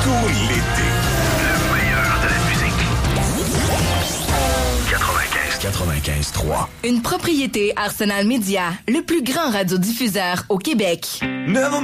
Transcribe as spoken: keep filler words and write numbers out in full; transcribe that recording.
tout l'été. Le meilleur de la musique. quatre-vingt-quinze quatre-vingt-quinze trois. Une propriété Arsenal Média, le plus grand radiodiffuseur au Québec. Never